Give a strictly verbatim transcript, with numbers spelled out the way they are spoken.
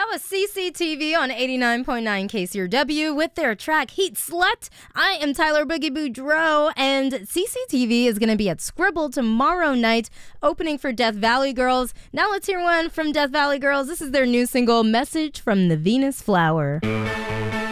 That was C C T V on eighty-nine point nine K C R W with their track Heat Slut. I am Tyler Boogie Boudreaux, and C C T V is going to be at Scribble tomorrow night, opening for Death Valley Girls. Now let's hear one from Death Valley Girls. This is their new single, Message from the Venus Flower.